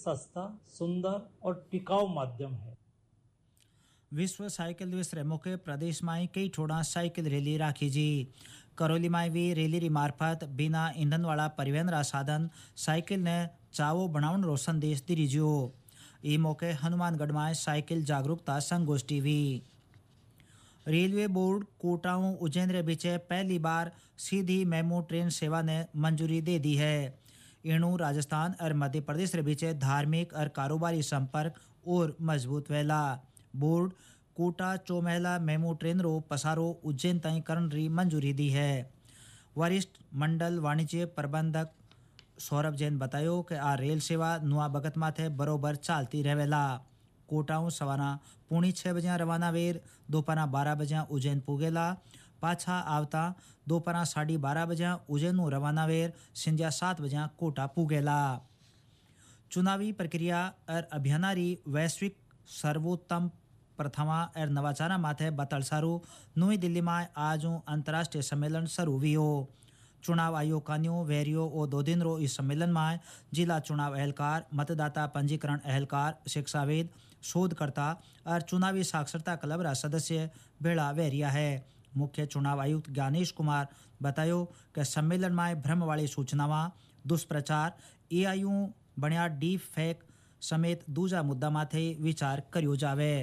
सस्ता, सुंदर और टिकाऊ माध्यम है। विश्व साइकिल दिवस रे मौके प्रदेश में कई ठोड़ा साइकिल रैली राखी जी। करौली में भी रैली री मार्फत बिना ईंधन वाला परिवहन रा साधन साइकिल ने चावो बनावन रो संदेश दी जो। ई मौके हनुमानगढ़ में साइकिल जागरूकता संगोष्ठी हुई। रेलवे बोर्ड कोटाऊ उज्जैन रे बीच पहली बार सीधी मेमू ट्रेन सेवा ने मंजूरी दे दी है। इणु राजस्थान और मध्य प्रदेश रे बीच धार्मिक और कारोबारी संपर्क और मजबूत वेला। Board Kota Chaumahla MEMU train रो पसारो उज्जैन ताई करन री मंजूरी दी है। वरिष्ठ मंडल वाणिज्य प्रबंधक सौरभ जैन बतायो कि आ रेल सेवा नुआ बगत माथे बरोबर चालती रहेला। कोटाऊ सवाना पूणी 6 बजे रवाना वेर दोपहर 12 बजे उज्जैन पुगेला। पाछा आवता दोपहर 12:30 बजे उज्जैन रवाना वेर संध्या 7 बजे कोटा पुगेला। चुनावी प्रक्रिया और अभियानारी वैश्विक सर्वोत्तम प्रथमा और नवाचारा माथे बतलसारू नई दिल्ली में आज अंतर्राष्ट्रीय सम्मेलन शुरू हुई। चुनाव आयोग कान्यो वेरियो और 2 दिन रो इस सम्मेलन में जिला चुनाव एहलकार, मतदाता पंजीकरण एहलकार, शिक्षाविद, शोधकर्ता और चुनावी साक्षरता क्लब रा सदस्य बेड़ा वेरिया है। मुख्य चुनाव आयुक्त ज्ञानेश कुमार बतायो कि सम्मेलन में भ्रम वाली सूचनावां, दुष्प्रचार, एआईयू बनिया डीप फेक समेत दूजा मुद्दा माथे विचार कर्यो जावे।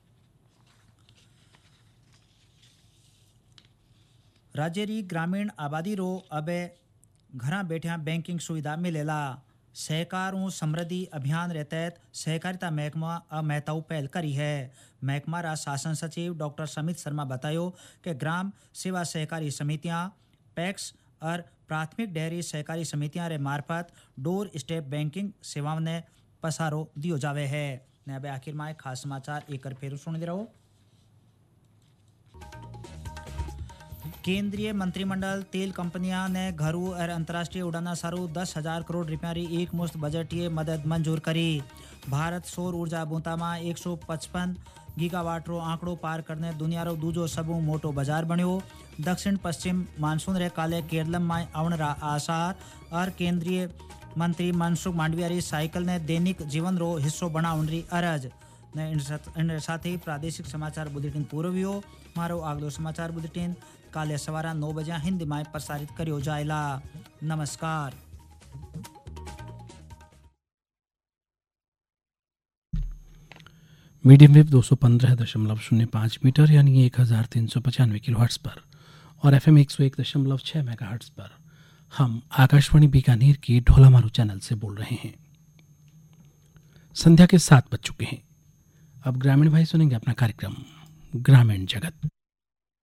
राज्य री ग्रामीण आबादी रो अबे घरा बैठा बैंकिंग सुविधा मिलेला। सहकार और समृद्धि अभियान रे तहत सहकारिता महकमा महत्व पहल करी है। महकमा रा शासन सचिव डॉक्टर समित शर्मा बतायो कि ग्राम सेवा सहकारी समितियां, पैक्स और प्राथमिक डेयरी सहकारी समितियां रे मार्फत डोर स्टेप बैंकिंग सेवाओं ने पसारो दियो जावे है। ने अब आखिर में खास समाचार एक फिर सुन दे रहो। केंद्रीय मंत्रिमंडल तेल कंपनियां ने घरों और अंतर्राष्ट्रीय उड़ाना सारू 10,000 करोड़ रुपया री एक मुश्त बजटीय मदद मंजूर करी। भारत सौर ऊर्जा बूता में 155 गीगावाट रो आंकड़ो पार करने दुनिया रो दूजो सबू मोटो बाजार बन्यो। दक्षिण पश्चिम मानसून रे काले केरलम में आवन रा आसार और केंद्रीय मंत्री मनसुख मांडविया री साइकिल ने दैनिक जीवन रो हिस्सो बनावन री अरज। ने साथ ही प्रादेशिक समाचार बुलेटिन पूरो हुयो। मारो अगलो समाचार बुलेटिन काले सवारा 9 बजे हिंदी में प्रसारित करियो जाएला। नमस्कार। मीडियम वेव 215.05 मीटर यानी 1395 किलोहर्ट्ज पर और एफएम 101.6 मेगाहर्ट्ज पर हम आकाशवाणी बीकानेर की ढोलामारू चैनल से बोल रहे हैं। संध्या के 7 बज चुके हैं। अब ग्रामीण भाई सुनेंगे अपना कार्यक्रम ग्रामीण जगत।